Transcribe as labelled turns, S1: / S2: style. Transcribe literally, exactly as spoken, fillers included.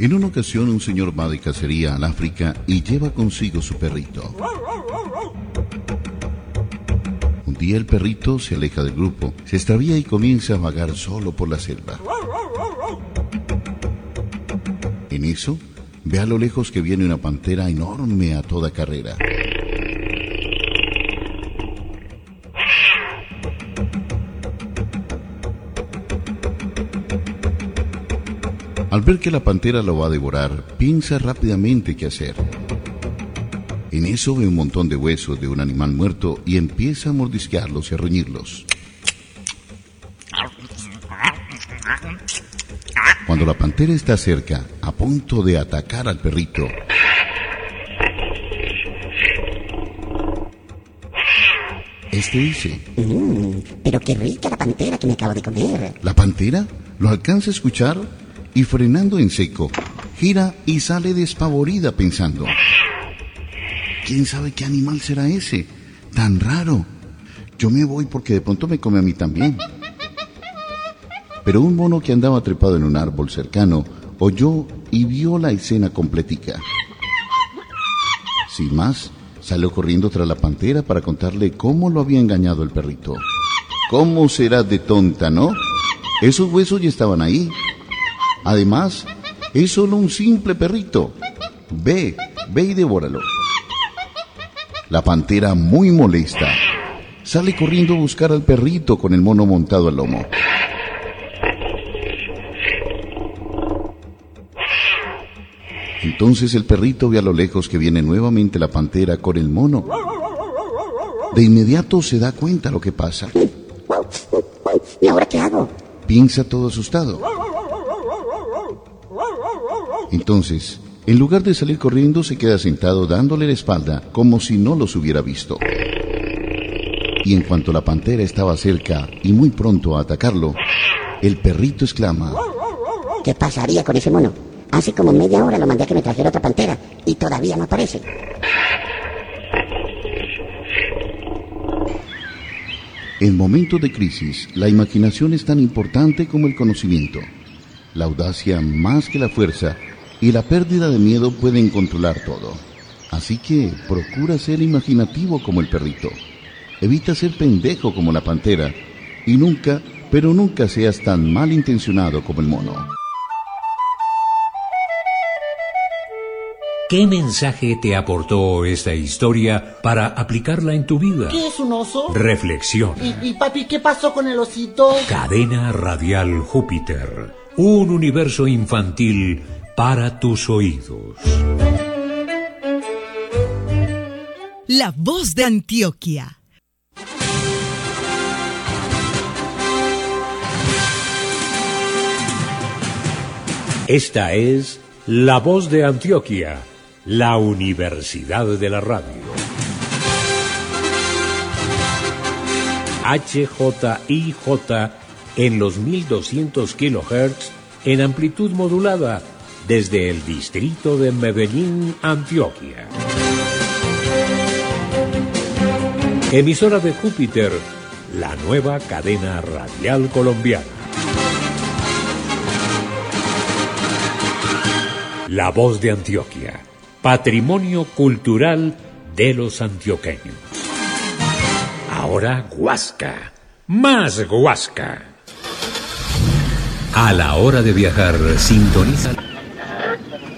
S1: En una ocasión un señor va de cacería al África y lleva consigo su perrito. Un día el perrito se aleja del grupo, se extravía y comienza a vagar solo por la selva. En eso, ve a lo lejos que viene una pantera enorme a toda carrera. Al ver que la pantera lo va a devorar, piensa rápidamente qué hacer. En eso ve un montón de huesos de un animal muerto y empieza a mordisquearlos y a reñirlos. Cuando la pantera está cerca, a punto de atacar al perrito, este dice:
S2: Mmm, pero qué rica la pantera que me acabo de comer.
S1: La pantera lo alcanza a escuchar y, frenando en seco, gira y sale despavorida pensando: ¿quién sabe qué animal será ese? Tan raro. Yo me voy porque de pronto me come a mí también. Pero un mono que andaba trepado en un árbol cercano oyó y vio la escena completica. Sin más, salió corriendo tras la pantera para contarle cómo lo había engañado el perrito. ¿Cómo será de tonta, no? Esos huesos ya estaban ahí. Además, es solo un simple perrito. Ve, ve y devóralo. La pantera, muy molesta, sale corriendo a buscar al perrito con el mono montado al lomo. Entonces el perrito ve a lo lejos que viene nuevamente la pantera con el mono. De inmediato se da cuenta lo que pasa.
S2: ¿Y ahora qué hago?
S1: Piensa todo asustado. Entonces, en lugar de salir corriendo, se queda sentado dándole la espalda como si no los hubiera visto. Y en cuanto la pantera estaba cerca y muy pronto a atacarlo, el perrito exclama:
S2: ¿qué pasaría con ese mono? Hace como media hora lo mandé a que me trajera otra pantera y todavía no aparece.
S1: En momentos de crisis, la imaginación es tan importante como el conocimiento. La audacia más que la fuerza y la pérdida de miedo pueden controlar todo. Así que procura ser imaginativo como el perrito. Evita ser pendejo como la pantera y nunca, pero nunca seas tan malintencionado como el mono.
S3: ¿Qué mensaje te aportó esta historia para aplicarla en tu vida?
S4: ¿Qué es un oso?
S3: Reflexión.
S4: ¿Y, y papi, qué pasó con el osito?
S3: Cadena Radial Júpiter. Un universo infantil para tus oídos.
S5: La voz de Antioquia.
S3: Esta es La Voz de Antioquia, la Universidad de la Radio. H J I J en los mil doscientos kilohertz en amplitud modulada desde el distrito de Medellín, Antioquia. Emisora de Júpiter, la nueva cadena radial colombiana. La Voz de Antioquia, patrimonio cultural de los antioqueños. Ahora Huasca, más Huasca. A la hora de viajar, sintoniza